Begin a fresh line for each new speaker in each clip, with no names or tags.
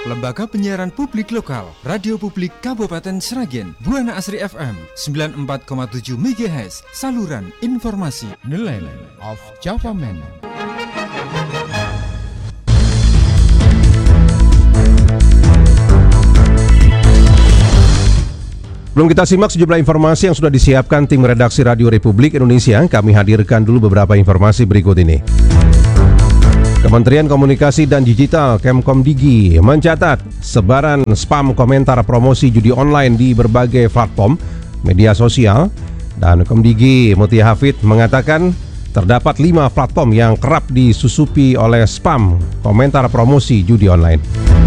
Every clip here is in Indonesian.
Lembaga Penyiaran Publik Lokal, Radio Publik Kabupaten Sragen, Buana Asri FM 94,7 MHz, saluran informasi. The Land of Java Man.
Sebelum kita simak sejumlah informasi yang sudah disiapkan tim redaksi Radio Republik Indonesia, kami hadirkan dulu beberapa informasi berikut ini. Kementerian Komunikasi dan Digital Kemkomdigi mencatat sebaran spam komentar promosi judi online di berbagai platform media sosial, dan Komdigi Mutia Hafid mengatakan terdapat 5 platform yang kerap disusupi oleh spam komentar promosi judi online.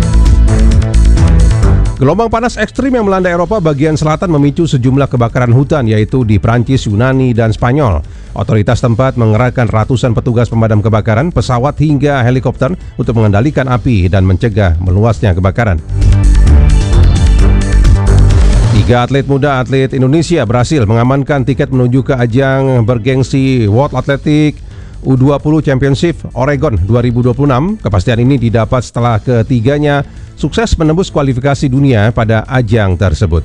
Gelombang panas ekstrim yang melanda Eropa bagian selatan memicu sejumlah kebakaran hutan, yaitu di Prancis, Yunani, dan Spanyol. Otoritas tempat mengerahkan ratusan petugas pemadam kebakaran, pesawat hingga helikopter untuk mengendalikan api dan mencegah meluasnya kebakaran. 3 atlet muda atlet Indonesia berhasil mengamankan tiket menuju ke ajang bergengsi World Athletic U20 Championship Oregon 2026. Kepastian ini didapat setelah ketiganya sukses menembus kualifikasi dunia pada ajang tersebut.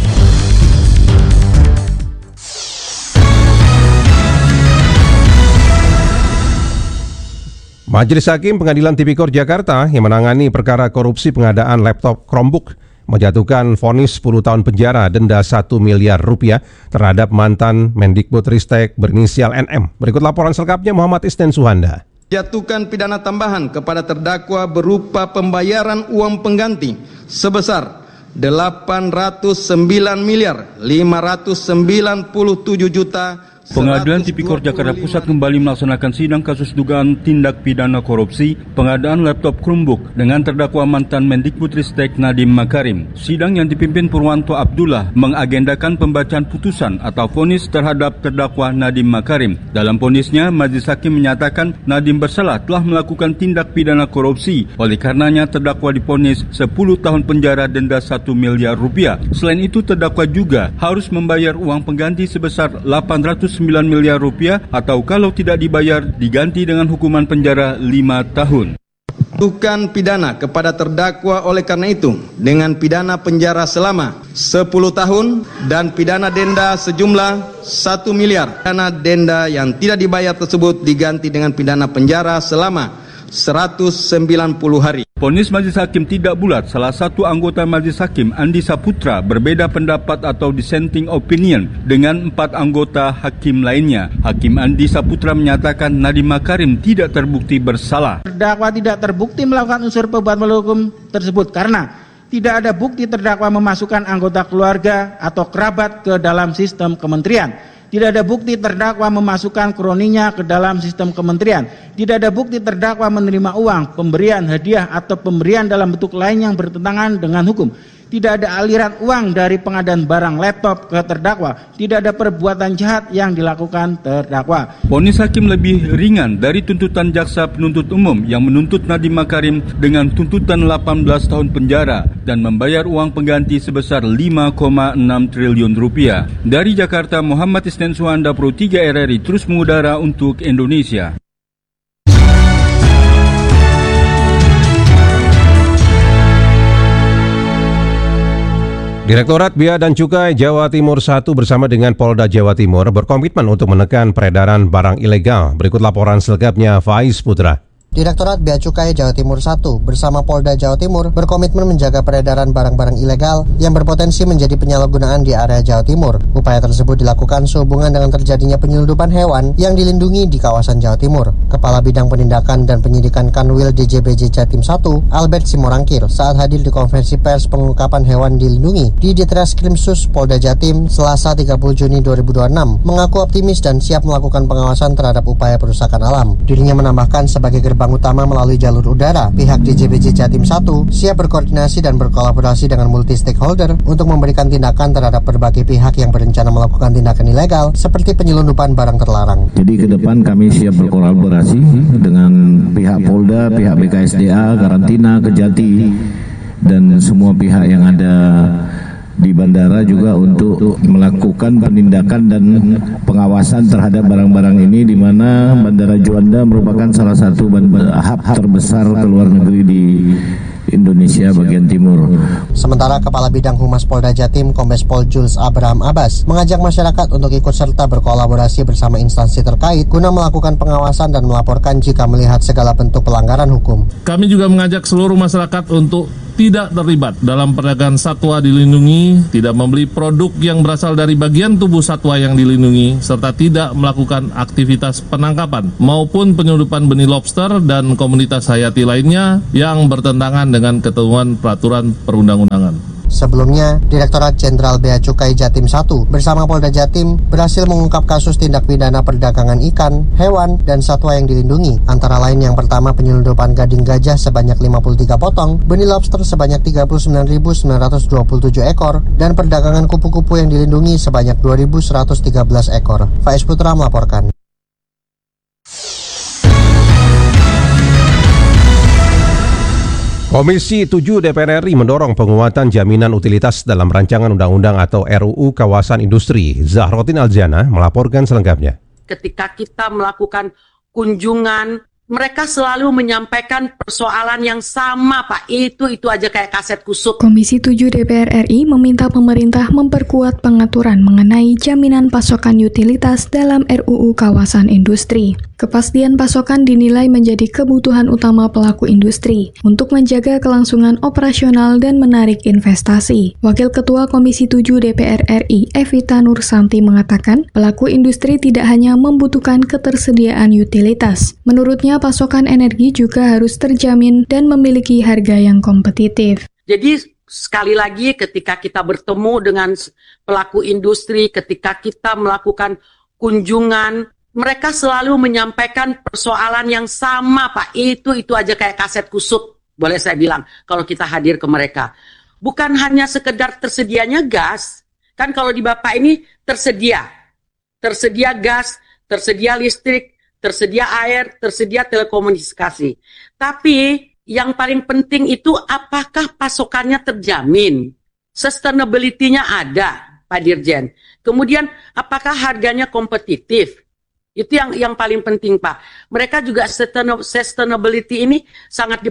Majelis Hakim Pengadilan Tipikor Jakarta yang menangani perkara korupsi pengadaan laptop Chromebook menjatuhkan vonis 10 tahun penjara denda 1 miliar rupiah terhadap mantan Mendikbudristek berinisial NM. Berikut laporan selengkapnya Muhammad Isnen Suhanda.
Jatuhkan pidana tambahan kepada terdakwa berupa pembayaran uang pengganti sebesar 809.597.000.
Pengadilan Tipikor Jakarta Pusat kembali melaksanakan sidang kasus dugaan tindak pidana korupsi pengadaan laptop Chromebook dengan terdakwa mantan Mendikbudristek Nadiem Makarim. Sidang yang dipimpin Purwanto Abdullah mengagendakan pembacaan putusan atau vonis terhadap terdakwa Nadiem Makarim. Dalam vonisnya, Majelis Hakim menyatakan Nadiem bersalah telah melakukan tindak pidana korupsi. Oleh karenanya terdakwa divonis 10 tahun penjara denda 1 miliar rupiah. Selain itu terdakwa juga harus membayar uang pengganti sebesar 809 miliar rupiah atau kalau tidak dibayar diganti dengan hukuman penjara 5 tahun.
Jatuhkan pidana kepada terdakwa oleh karena itu dengan pidana penjara selama 10 tahun dan pidana denda sejumlah 1 miliar. Pidana denda yang tidak dibayar tersebut diganti dengan pidana penjara selama 190 hari.
Vonis Majelis Hakim tidak bulat. Salah satu anggota Majelis Hakim, Andi Saputra, berbeda pendapat atau dissenting opinion dengan 4 anggota hakim lainnya. Hakim Andi Saputra menyatakan Nadiem Makarim tidak terbukti bersalah.
Terdakwa tidak terbukti melakukan unsur perbuatan melawan hukum tersebut karena tidak ada bukti terdakwa memasukkan anggota keluarga atau kerabat ke dalam sistem kementerian. Tidak ada bukti terdakwa memasukkan kroninya ke dalam sistem kementerian. Tidak ada bukti terdakwa menerima uang, pemberian, hadiah, atau pemberian dalam bentuk lain yang bertentangan dengan hukum. Tidak ada aliran uang dari pengadaan barang laptop ke terdakwa. Tidak ada perbuatan jahat yang dilakukan terdakwa.
Vonis hakim lebih ringan dari tuntutan jaksa penuntut umum yang menuntut Nadiem Makarim dengan tuntutan 18 tahun penjara dan membayar uang pengganti sebesar 5,6 triliun rupiah. Dari Jakarta, Muhammad Isnen Suhanda, Pro 3 RRI terus mengudara untuk Indonesia.
Direktorat Bea dan Cukai Jawa Timur 1 bersama dengan Polda Jawa Timur berkomitmen untuk menekan peredaran barang ilegal. Berikut laporan selengkapnya Faiz Putra.
Direktorat Bea Cukai Jawa Timur 1 bersama Polda Jawa Timur berkomitmen menjaga peredaran barang-barang ilegal yang berpotensi menjadi penyalahgunaan di area Jawa Timur. Upaya tersebut dilakukan sehubungan dengan terjadinya penyelundupan hewan yang dilindungi di kawasan Jawa Timur. Kepala Bidang Penindakan dan Penyidikan Kanwil DJBJ Jatim 1, Albert Simorangkir, saat hadir di konferensi pers pengungkapan hewan dilindungi di Ditreskrimsus Polda Jatim Selasa 30 Juni 2026, mengaku optimis dan siap melakukan pengawasan terhadap upaya perusakan alam. Dirinya menambahkan sebagai gerbang utama melalui jalur udara, pihak DJBJ Jatim 1 siap berkoordinasi dan berkolaborasi dengan multi stakeholder untuk memberikan tindakan terhadap berbagai pihak yang berencana melakukan tindakan ilegal seperti penyelundupan barang terlarang.
Jadi ke depan kami siap berkolaborasi dengan pihak Polda, pihak BKSDA, karantina, Kejati, dan semua pihak yang ada di bandara juga untuk melakukan penindakan dan pengawasan terhadap barang-barang ini, di mana Bandara Juanda merupakan salah satu hub terbesar ke luar negeri di Indonesia bagi
Sementara Kepala Bidang Humas Polda Jatim Kombes Pol Jules Abraham Abbas mengajak masyarakat untuk ikut serta berkolaborasi bersama instansi terkait guna melakukan pengawasan dan melaporkan jika melihat segala bentuk pelanggaran hukum.
Kami juga mengajak seluruh masyarakat untuk tidak terlibat dalam perdagangan satwa dilindungi, tidak membeli produk yang berasal dari bagian tubuh satwa yang dilindungi, serta tidak melakukan aktivitas penangkapan maupun penyelundupan benih lobster dan komunitas hayati lainnya yang bertentangan dengan ketentuan peraturan perundang-undangan.
Sebelumnya, Direktorat Jenderal Bea Cukai Jatim 1 bersama Polda Jatim berhasil mengungkap kasus tindak pidana perdagangan ikan, hewan, dan satwa yang dilindungi. Antara lain yang pertama penyelundupan gading gajah sebanyak 53 potong, benih lobster sebanyak 39.927 ekor, dan perdagangan kupu-kupu yang dilindungi sebanyak 2.113 ekor. Faiz Putra melaporkan.
Komisi 7 DPR RI mendorong penguatan jaminan utilitas dalam rancangan undang-undang atau RUU Kawasan Industri. Zahrotin Aljana melaporkan selengkapnya.
Ketika kita melakukan kunjungan, mereka selalu menyampaikan persoalan yang sama, Pak. Itu aja kayak kaset kusut.
Komisi 7 DPR RI meminta pemerintah memperkuat pengaturan mengenai jaminan pasokan utilitas dalam RUU Kawasan Industri. Kepastian pasokan dinilai menjadi kebutuhan utama pelaku industri untuk menjaga kelangsungan operasional dan menarik investasi. Wakil Ketua Komisi 7 DPR RI, Evita Nursanti mengatakan, pelaku industri tidak hanya membutuhkan ketersediaan utilitas. Menurutnya, pasokan energi juga harus terjamin dan memiliki harga yang kompetitif.
Jadi sekali lagi ketika kita bertemu dengan pelaku industri, ketika kita melakukan kunjungan, mereka selalu menyampaikan persoalan yang sama, Pak. Itu aja kayak kaset kusut, boleh saya bilang, kalau kita hadir ke mereka. Bukan hanya sekedar tersedianya gas, kan kalau di Bapak ini tersedia gas, tersedia listrik, tersedia air, tersedia telekomunikasi. Tapi yang paling penting itu apakah pasokannya terjamin? Sustainability-nya ada, Pak Dirjen. Kemudian apakah harganya kompetitif? Itu yang paling penting, Pak. Mereka juga sustainability ini sangat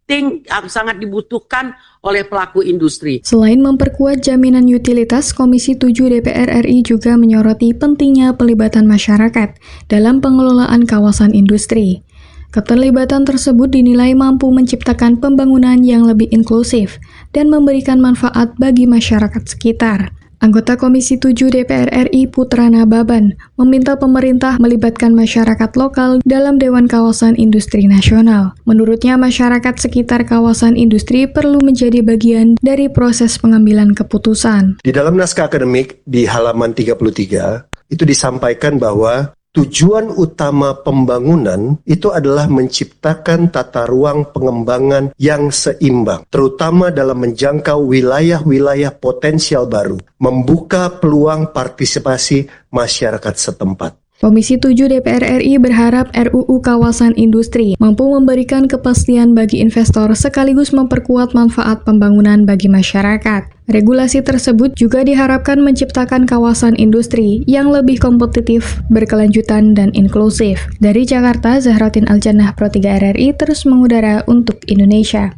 dibutuhkan oleh pelaku industri.
Selain memperkuat jaminan utilitas, Komisi 7 DPR RI juga menyoroti pentingnya pelibatan masyarakat dalam pengelolaan kawasan industri. Keterlibatan tersebut dinilai mampu menciptakan pembangunan yang lebih inklusif dan memberikan manfaat bagi masyarakat sekitar. Anggota Komisi 7 DPR RI Putra Nababan meminta pemerintah melibatkan masyarakat lokal dalam Dewan Kawasan Industri Nasional. Menurutnya, masyarakat sekitar kawasan industri perlu menjadi bagian dari proses pengambilan keputusan.
Di dalam naskah akademik di halaman 33, itu disampaikan bahwa tujuan utama pembangunan itu adalah menciptakan tata ruang pengembangan yang seimbang, terutama dalam menjangkau wilayah-wilayah potensial baru, membuka peluang partisipasi masyarakat setempat.
Komisi 7 DPR RI berharap RUU Kawasan Industri mampu memberikan kepastian bagi investor sekaligus memperkuat manfaat pembangunan bagi masyarakat. Regulasi tersebut juga diharapkan menciptakan kawasan industri yang lebih kompetitif, berkelanjutan, dan inklusif. Dari Jakarta, Zahrotin Aljannah, Pro 3 RRI terus mengudara untuk Indonesia.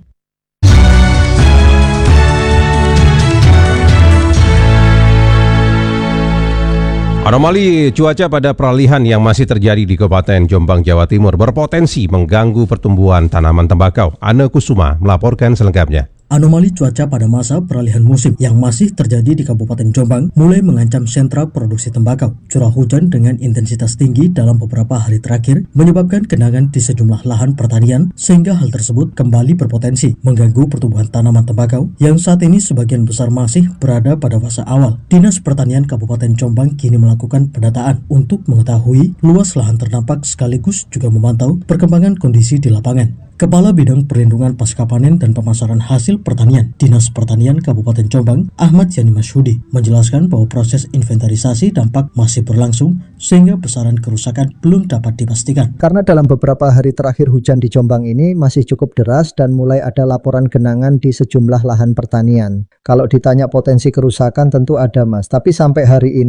Anomali cuaca pada peralihan yang masih terjadi di Kabupaten Jombang, Jawa Timur berpotensi mengganggu pertumbuhan tanaman tembakau. Anne Kusuma melaporkan selengkapnya.
Anomali cuaca pada masa peralihan musim yang masih terjadi di Kabupaten Jombang mulai mengancam sentra produksi tembakau. Curah hujan dengan intensitas tinggi dalam beberapa hari terakhir menyebabkan genangan di sejumlah lahan pertanian sehingga hal tersebut kembali berpotensi mengganggu pertumbuhan tanaman tembakau yang saat ini sebagian besar masih berada pada fase awal. Dinas Pertanian Kabupaten Jombang kini melakukan pendataan untuk mengetahui luas lahan terdampak sekaligus juga memantau perkembangan kondisi di lapangan. Kepala Bidang Perlindungan Pasca Panen dan Pemasaran Hasil Pertanian Dinas Pertanian Kabupaten Jombang, Ahmad Yani Masyudi, menjelaskan bahwa proses inventarisasi dampak masih berlangsung sehingga besaran kerusakan belum dapat dipastikan.
Karena dalam beberapa hari terakhir hujan di Jombang ini masih cukup deras dan mulai ada laporan genangan di sejumlah lahan pertanian. Kalau ditanya potensi kerusakan tentu ada, Mas, tapi sampai hari ini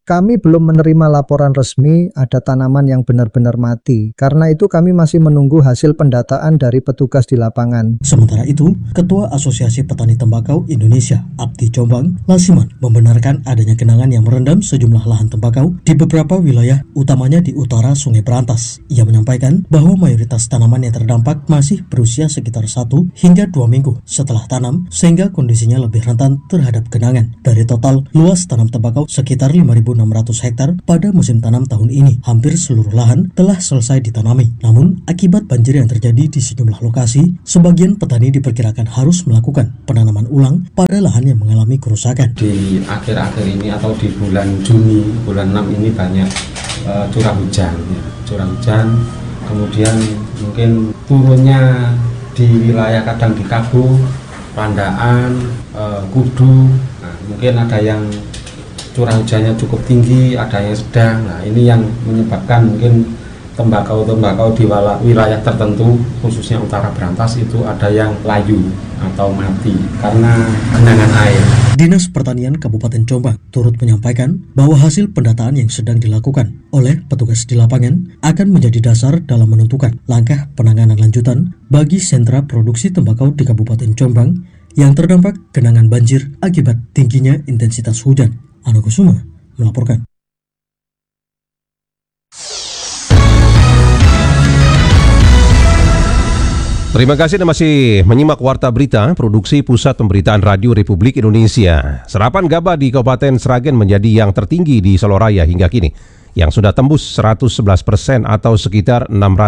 kami belum menerima laporan resmi ada tanaman yang benar-benar mati. Karena itu kami masih menunggu hasil pendataan dari petugas di lapangan.
Sementara itu, Ketua Asosiasi Petani Tembakau Indonesia, Abdi Jombang, Lasiman, membenarkan adanya genangan yang merendam sejumlah lahan tembakau di beberapa wilayah, utamanya di utara Sungai Berantas. Ia menyampaikan bahwa mayoritas tanaman yang terdampak masih berusia sekitar 1 hingga 2 minggu setelah tanam, sehingga kondisinya lebih rentan terhadap genangan. Dari total luas tanam tembakau sekitar 5.600 hektar pada musim tanam tahun ini, hampir seluruh lahan telah selesai ditanami. Namun, akibat banjir yang terjadi di sejumlah lokasi, sebagian petani diperkirakan harus melakukan penanaman ulang pada lahan yang mengalami kerusakan.
Di akhir-akhir ini atau di bulan Juni, bulan 6 ini banyak curah hujan. Kemudian mungkin turunnya di wilayah kadang di Kabu, Pandaan, Kudu. Nah, mungkin ada yang curah hujannya cukup tinggi, ada yang sedang. Nah, ini yang menyebabkan mungkin tembakau di wilayah tertentu, khususnya utara Berantas itu ada yang layu atau mati karena genangan air.
Dinas Pertanian Kabupaten Jombang turut menyampaikan bahwa hasil pendataan yang sedang dilakukan oleh petugas di lapangan akan menjadi dasar dalam menentukan langkah penanganan lanjutan bagi sentra produksi tembakau di Kabupaten Jombang yang terdampak genangan banjir akibat tingginya intensitas hujan. Anokusuma melaporkan.
Terima kasih Anda masih menyimak Warta Berita Produksi Pusat Pemberitaan Radio Republik Indonesia. Serapan gabah di Kabupaten Sragen menjadi yang tertinggi di Soloraya hingga kini, yang sudah tembus 111% atau sekitar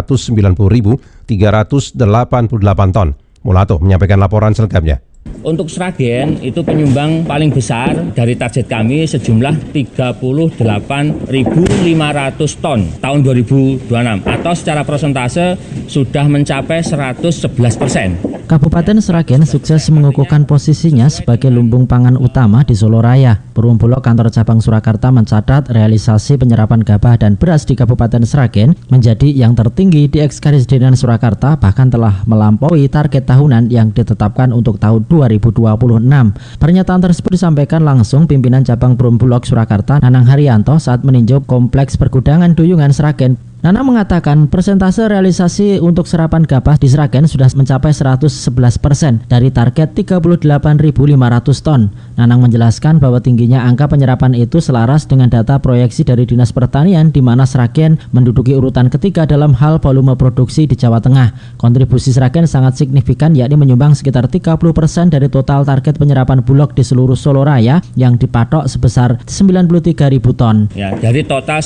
690.388 ton. Mulato menyampaikan laporan selengkapnya.
Untuk Sragen itu penyumbang paling besar dari target kami sejumlah 38.500 ton tahun 2026 atau secara persentase sudah mencapai 111%.
Kabupaten Sragen sukses mengukuhkan posisinya sebagai lumbung pangan utama di Soloraya. Perum Bulog Kantor Cabang Surakarta mencatat realisasi penyerapan gabah dan beras di Kabupaten Sragen menjadi yang tertinggi di Ekskarisidenan Surakarta, bahkan telah melampaui target tahunan yang ditetapkan untuk tahun 2026. Pernyataan tersebut disampaikan langsung pimpinan cabang Perum Bulog Surakarta Nanang Haryanto saat meninjau kompleks pergudangan Duyungan Sragen. Nanang mengatakan persentase realisasi untuk serapan gabah di Sragen sudah mencapai 111% dari target 38.500 ton. Nanang menjelaskan bahwa tingginya angka penyerapan itu selaras dengan data proyeksi dari Dinas Pertanian di mana Sragen menduduki urutan ketiga dalam hal volume produksi di Jawa Tengah. Kontribusi Sragen sangat signifikan, yakni menyumbang sekitar 30% dari total target penyerapan Bulog di seluruh Soloraya yang dipatok sebesar 93.000 ton.
Ya, dari total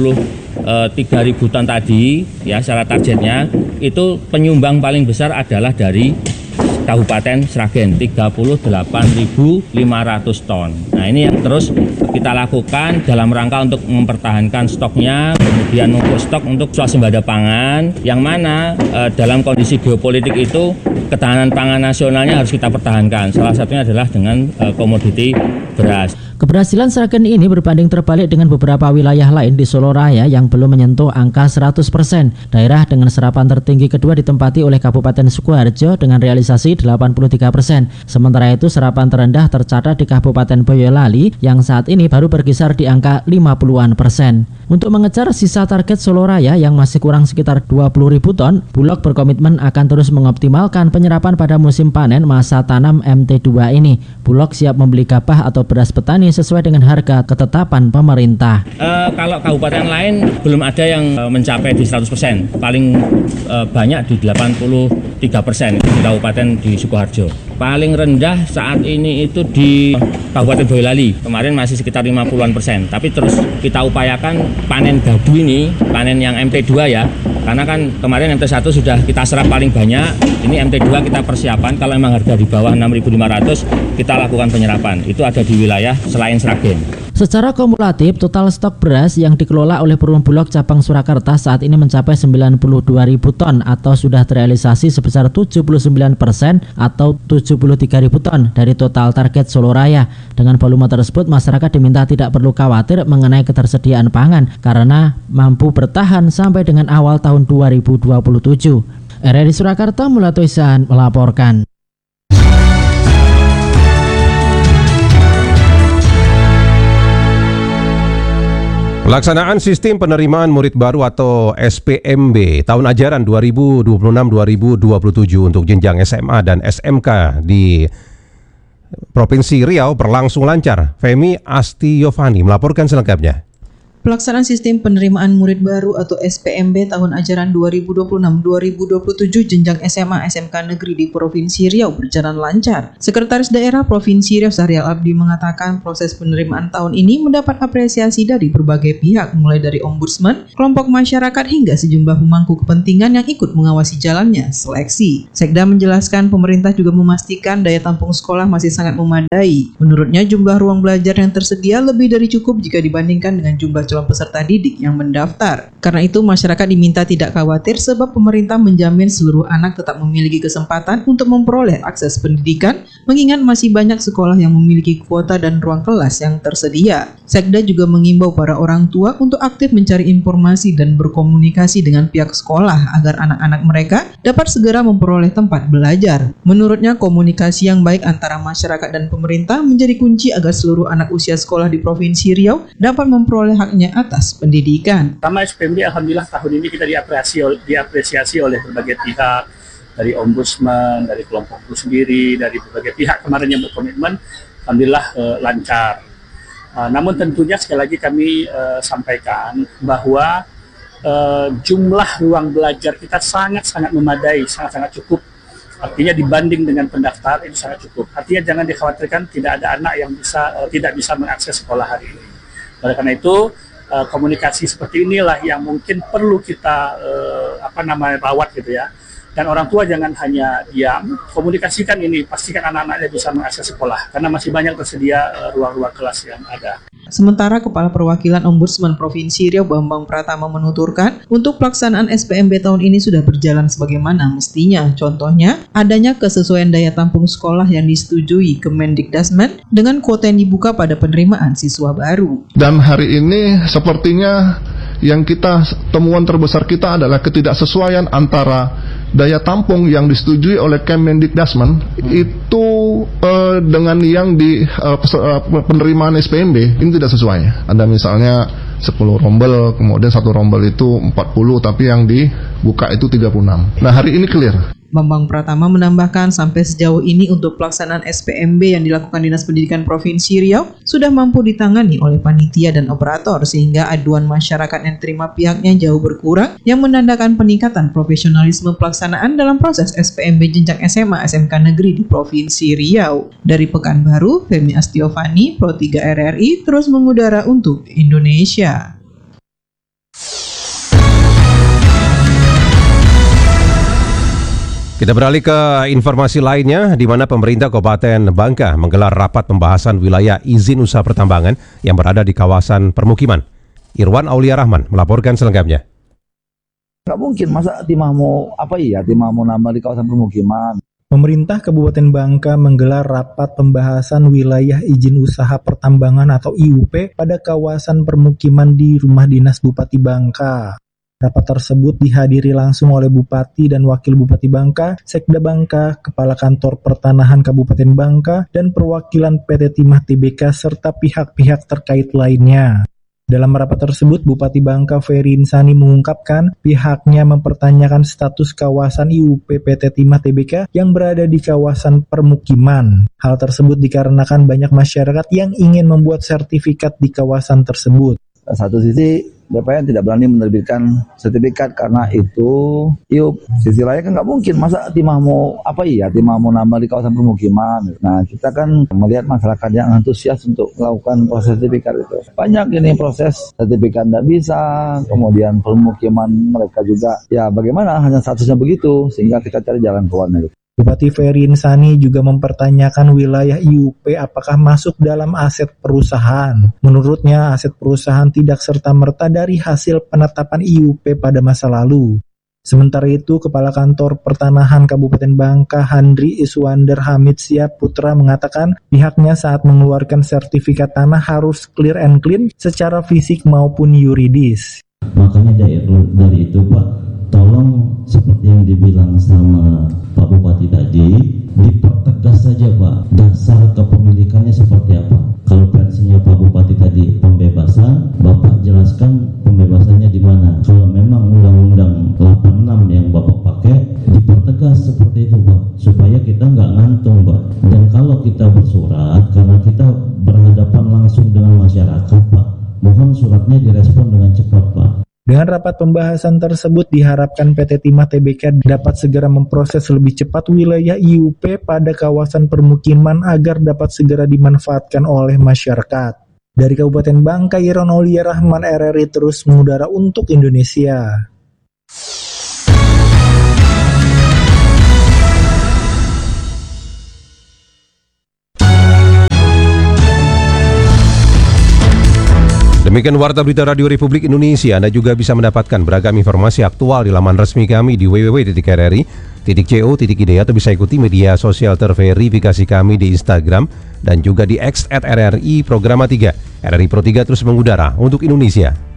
93.000 ton tadi ya secara targetnya itu penyumbang paling besar adalah dari Kabupaten Sragen 38.500 ton. Nah, ini yang terus kita lakukan dalam rangka untuk mempertahankan stoknya, kemudian mengukur stok untuk swasembada pangan yang mana dalam kondisi geopolitik itu ketahanan pangan nasionalnya harus kita pertahankan. Salah satunya adalah dengan komoditi beras.
Keberhasilan Sragen ini berbanding terbalik dengan beberapa wilayah lain di Soloraya yang belum menyentuh angka 100%. Daerah dengan serapan tertinggi kedua ditempati oleh Kabupaten Sukoharjo dengan realisasi 83%. Sementara itu serapan terendah tercatat di Kabupaten Boyolali yang saat ini baru berkisar di angka 50-an%. Untuk mengejar sisa target Soloraya yang masih kurang sekitar 20.000 ton, Bulog berkomitmen akan terus mengoptimalkan penyerapan pada musim panen masa tanam MT2 ini. Bulog siap membeli gabah atau beras petani sesuai dengan harga ketetapan pemerintah.
Kalau kabupaten lain belum ada yang mencapai di 100%, paling banyak di 83% di kabupaten di Sukoharjo. Paling rendah saat ini itu di Kabupaten Boyolali, kemarin masih sekitar 50-an%. Tapi terus kita upayakan panen gadu ini, panen yang MT2 ya, karena kan kemarin MT1 sudah kita serap paling banyak, ini MT2 kita persiapan kalau memang harga di bawah 6.500 kita lakukan penyerapan. Itu ada di wilayah selain Sragen.
Secara kumulatif, total stok beras yang dikelola oleh Perum Bulog Cabang Surakarta saat ini mencapai 92.000 ton atau sudah terrealisasi sebesar 79% atau 73.000 ton dari total target Soloraya. Dengan volume tersebut, masyarakat diminta tidak perlu khawatir mengenai ketersediaan pangan karena mampu bertahan sampai dengan awal tahun 2027. RRI Surakarta, Mulato Ihsan melaporkan.
Pelaksanaan sistem penerimaan murid baru atau SPMB tahun ajaran 2026-2027 untuk jenjang SMA dan SMK di Provinsi Riau berlangsung lancar. Femi Astiyovani melaporkan selengkapnya.
Pelaksanaan sistem penerimaan murid baru atau SPMB tahun ajaran 2026-2027 jenjang SMA SMK negeri di Provinsi Riau berjalan lancar. Sekretaris Daerah Provinsi Riau Syahrial Abdi mengatakan proses penerimaan tahun ini mendapat apresiasi dari berbagai pihak, mulai dari Ombudsman, kelompok masyarakat hingga sejumlah pemangku kepentingan yang ikut mengawasi jalannya seleksi. Sekda menjelaskan pemerintah juga memastikan daya tampung sekolah masih sangat memadai. Menurutnya jumlah ruang belajar yang tersedia lebih dari cukup jika dibandingkan dengan jumlah calon peserta didik yang mendaftar. Karena itu masyarakat diminta tidak khawatir sebab pemerintah menjamin seluruh anak tetap memiliki kesempatan untuk memperoleh akses pendidikan, mengingat masih banyak sekolah yang memiliki kuota dan ruang kelas yang tersedia. Sekda juga mengimbau para orang tua untuk aktif mencari informasi dan berkomunikasi dengan pihak sekolah agar anak-anak mereka dapat segera memperoleh tempat belajar. Menurutnya komunikasi yang baik antara masyarakat dan pemerintah menjadi kunci agar seluruh anak usia sekolah di Provinsi Riau dapat memperoleh haknya atas pendidikan.
Pertama SPMB alhamdulillah tahun ini kita diapresiasi oleh berbagai pihak, dari Ombudsman, dari kelompok itu sendiri, dari berbagai pihak kemarin yang berkomitmen, alhamdulillah lancar. Namun tentunya sekali lagi kami sampaikan bahwa jumlah ruang belajar kita sangat-sangat memadai, sangat-sangat cukup. Artinya dibanding dengan pendaftar itu sangat cukup. Artinya jangan dikhawatirkan tidak ada anak yang tidak bisa mengakses sekolah hari ini. Oleh karena itu komunikasi seperti inilah yang mungkin perlu kita rawat gitu ya. Dan orang tua jangan hanya diam, komunikasikan ini, pastikan anak-anaknya bisa mengakses sekolah karena masih banyak tersedia ruang-ruang kelas yang ada.
Sementara Kepala Perwakilan Ombudsman Provinsi Riau Bambang Pratama menuturkan, untuk pelaksanaan SPMB tahun ini sudah berjalan sebagaimana mestinya. Contohnya, adanya kesesuaian daya tampung sekolah yang disetujui Kemendikdasmen dengan kuota yang dibuka pada penerimaan siswa baru.
Dan hari ini sepertinya yang temuan terbesar kita adalah ketidaksesuaian antara daya tampung yang disetujui oleh Kemendikdasmen itu dengan yang di penerimaan SPMB ini tidak sesuai. Ada misalnya 10 rombel, kemudian satu rombel itu 40, tapi yang dibuka itu 36. Nah hari ini clear.
Bambang Pratama menambahkan sampai sejauh ini untuk pelaksanaan SPMB yang dilakukan Dinas Pendidikan Provinsi Riau sudah mampu ditangani oleh panitia dan operator sehingga aduan masyarakat yang terima pihaknya jauh berkurang yang menandakan peningkatan profesionalisme pelaksanaan dalam proses SPMB jenjang SMA SMK negeri di Provinsi Riau. Dari Pekanbaru, Femi Astiyovani, Pro 3 RRI terus mengudara untuk Indonesia.
Kita beralih ke informasi lainnya, di mana pemerintah Kabupaten Bangka menggelar rapat pembahasan wilayah izin usaha pertambangan yang berada di kawasan permukiman. Irwan Aulia Rahman melaporkan selengkapnya.
Nggak mungkin, masa timah mau nambah di kawasan permukiman.
Pemerintah Kabupaten Bangka menggelar rapat pembahasan wilayah izin usaha pertambangan atau IUP pada kawasan permukiman di Rumah Dinas Bupati Bangka. Rapat tersebut dihadiri langsung oleh Bupati dan Wakil Bupati Bangka, Sekda Bangka, Kepala Kantor Pertanahan Kabupaten Bangka, dan perwakilan PT Timah Tbk serta pihak-pihak terkait lainnya. Dalam rapat tersebut, Bupati Bangka Ferry Insani mengungkapkan pihaknya mempertanyakan status kawasan IUP PT Timah Tbk yang berada di kawasan permukiman. Hal tersebut dikarenakan banyak masyarakat yang ingin membuat sertifikat di kawasan tersebut.
Satu sisi BPN tidak berani menerbitkan sertifikat karena itu IUP. Sisi lain kan nggak mungkin, masa timah mau nambah di kawasan permukiman. Nah kita kan melihat masyarakat yang antusias untuk melakukan proses sertifikat itu. Banyak ini proses sertifikat nggak bisa, kemudian permukiman mereka juga ya bagaimana hanya statusnya begitu, sehingga kita cari jalan keluarnya.
Bupati Ferry Insani juga mempertanyakan wilayah IUP apakah masuk dalam aset perusahaan. Menurutnya, aset perusahaan tidak serta-merta dari hasil penetapan IUP pada masa lalu. Sementara itu, Kepala Kantor Pertanahan Kabupaten Bangka, Handri Iswander Hamid Siap Putra mengatakan pihaknya saat mengeluarkan sertifikat tanah harus clear and clean secara fisik maupun yuridis.
Makanya dari itu Pak, tolong seperti yang dibilang sama Pak Bupati tadi, dipertegas saja Pak, dasar kepemilikannya seperti apa. Kalau versinya Pak Bupati tadi pembebasan, Bapak jelaskan nggak ngantung, Pak. Dan kalau kita bersurat, karena kita berhadapan langsung dengan masyarakat, Pak, mohon suratnya direspon dengan cepat, Pak.
Dengan rapat pembahasan tersebut diharapkan PT Timah Tbk dapat segera memproses lebih cepat wilayah IUP pada kawasan permukiman agar dapat segera dimanfaatkan oleh masyarakat. Dari Kabupaten Bangka, Iron Aulia Rahman, RRI terus mengudara untuk Indonesia.
Demikian Warta Berita Radio Republik Indonesia. Anda juga bisa mendapatkan beragam informasi aktual di laman resmi kami di www.rri.co.id atau bisa ikuti media sosial terverifikasi kami di Instagram dan juga di X @RRI Programa 3. RRI Pro 3 terus mengudara untuk Indonesia.